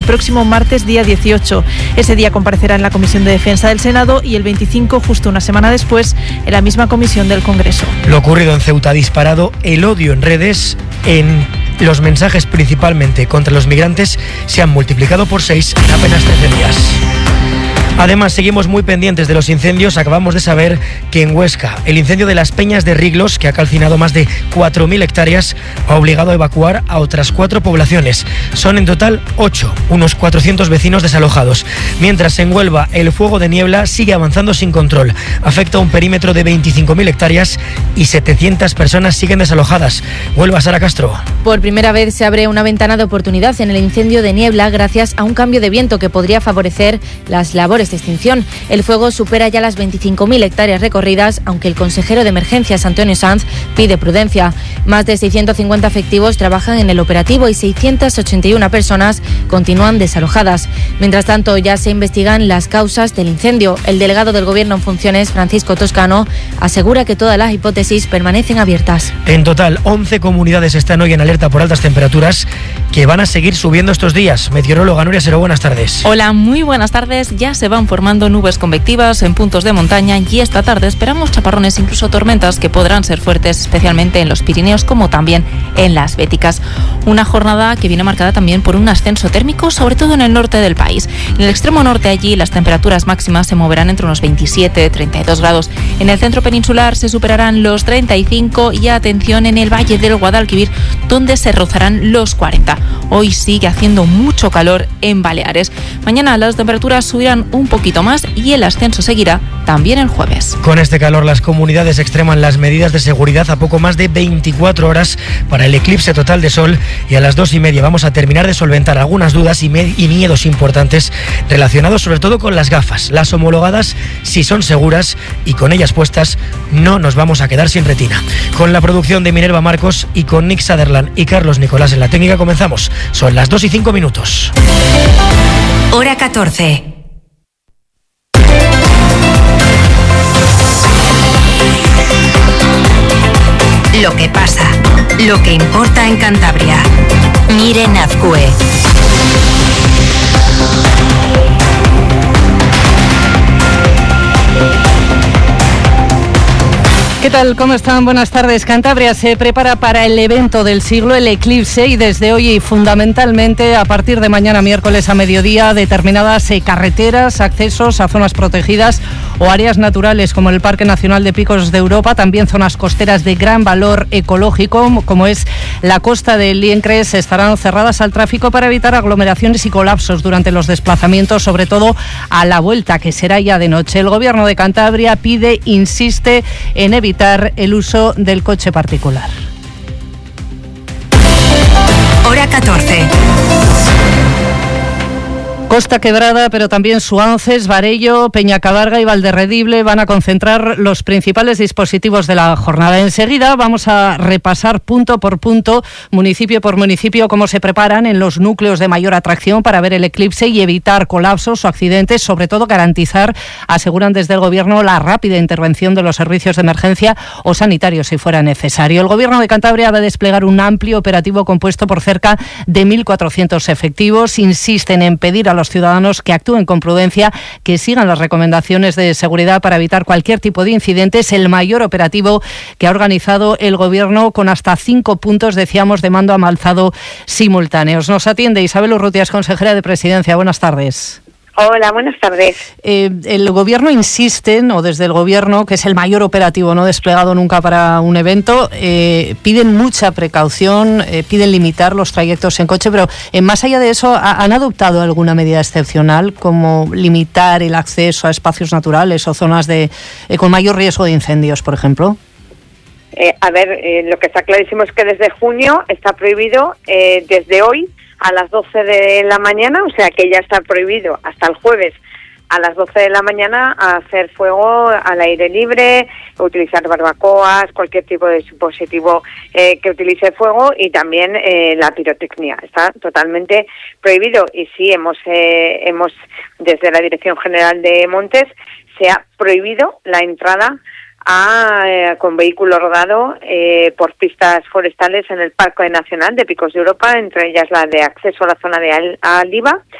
próximo martes, día 18. Ese día comparecerá en la Comisión de Defensa del Senado y el 25, justo una semana después, en la misma comisión del Congreso. Lo ocurrido en Ceuta ha disparado el odio en redes. En los mensajes principalmente contra los migrantes se han multiplicado por 6 en apenas 13 días. Además, seguimos muy pendientes de los incendios. Acabamos de saber que en Huesca, el incendio de las Peñas de Riglos, que ha calcinado más de 4.000 hectáreas, ha obligado a evacuar a otras 4 poblaciones. Son en total 8, unos 400 vecinos desalojados. Mientras en Huelva, el fuego de niebla sigue avanzando sin control. Afecta a un perímetro de 25.000 hectáreas y 700 personas siguen desalojadas. Huelva, Sara Castro. Por primera vez se abre una ventana de oportunidad en el incendio de niebla gracias a un cambio de viento que podría favorecer las labores de extinción. El fuego supera ya las 25.000 hectáreas recorridas, aunque el consejero de Emergencias, Antonio Sanz, pide prudencia. Más de 650 efectivos trabajan en el operativo y 681 personas continúan desalojadas. Mientras tanto, ya se investigan las causas del incendio. El delegado del Gobierno en funciones, Francisco Toscano, asegura que todas las hipótesis permanecen abiertas. En total, 11 comunidades están hoy en alerta por altas temperaturas que van a seguir subiendo estos días. Meteoróloga Nuria Seró, buenas tardes. Hola, muy buenas tardes. Ya se van formando nubes convectivas en puntos de montaña y esta tarde esperamos chaparrones, incluso tormentas que podrán ser fuertes, especialmente en los Pirineos como también en las Béticas. Una jornada que viene marcada también por un ascenso térmico, sobre todo en el norte del país. En el extremo norte, allí las temperaturas máximas se moverán entre unos 27 y 32 grados. En el centro peninsular se superarán los 35 y atención en el valle del Guadalquivir, donde se rozarán los 40. Hoy sigue haciendo mucho calor en Baleares. Mañana las temperaturas subirán un poquito más y el ascenso seguirá también el jueves. Con este calor, las comunidades extreman las medidas de seguridad a poco más de 24 horas para el eclipse total de sol, y a las 2:30 vamos a terminar de solventar algunas dudas y miedos importantes relacionados sobre todo con las gafas. Las homologadas sí son seguras y con ellas puestas no nos vamos a quedar sin retina. Con la producción de Minerva Marcos y con Nick Sutherland y Carlos Nicolás en la técnica comenzamos. Son las 2:05. Hora 14. Lo que pasa, lo que importa en Cantabria. Miren Azcue. ¿Qué tal? ¿Cómo están? Buenas tardes. Cantabria se prepara para el evento del siglo, el eclipse, y desde hoy y fundamentalmente a partir de mañana miércoles a mediodía determinadas carreteras, accesos a zonas protegidas o áreas naturales como el Parque Nacional de Picos de Europa, también zonas costeras de gran valor ecológico como es la costa de Liencres, estarán cerradas al tráfico para evitar aglomeraciones y colapsos durante los desplazamientos, sobre todo a la vuelta, que será ya de noche. El Gobierno de Cantabria insiste en evitar el uso del coche particular. Hora 14. Costa Quebrada, pero también Suances, Varello, Peñacabarga y Valderredible van a concentrar los principales dispositivos de la jornada. Enseguida vamos a repasar punto por punto, municipio por municipio, cómo se preparan en los núcleos de mayor atracción para ver el eclipse y evitar colapsos o accidentes, sobre todo garantizar, aseguran desde el Gobierno, la rápida intervención de los servicios de emergencia o sanitarios si fuera necesario. El Gobierno de Cantabria va a desplegar un amplio operativo compuesto por cerca de 1.400 efectivos. Insisten en pedir a los ciudadanos que actúen con prudencia, que sigan las recomendaciones de seguridad para evitar cualquier tipo de incidente. Es el mayor operativo que ha organizado el Gobierno, con hasta 5 puntos, decíamos, de mando avanzado simultáneos. Nos atiende Isabel Urrutia, consejera de Presidencia. Buenas tardes. Hola, buenas tardes. El Gobierno insiste, o desde el Gobierno, que es el mayor operativo no desplegado nunca para un evento, piden mucha precaución, piden limitar los trayectos en coche, pero más allá de eso, ¿han adoptado alguna medida excepcional, como limitar el acceso a espacios naturales o zonas con mayor riesgo de incendios, por ejemplo? Lo que está clarísimo es que desde junio está prohibido, desde hoy, a las 12 de la mañana, o sea que ya está prohibido hasta el jueves a las 12 de la mañana hacer fuego al aire libre, utilizar barbacoas, cualquier tipo de dispositivo que utilice fuego, y también la pirotecnia. Está totalmente prohibido. Y sí, hemos desde la Dirección General de Montes se ha prohibido la entrada con vehículo rodado por pistas forestales en el Parque Nacional de Picos de Europa, entre ellas la de acceso a la zona de Aldiva,